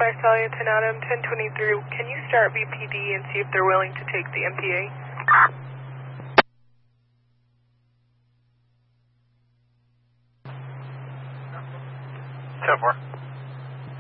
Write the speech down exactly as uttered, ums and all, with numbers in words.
by Stallion ten Adam, ten twenty-three. Can you start B P D and see if they're willing to take the M P A? ten four.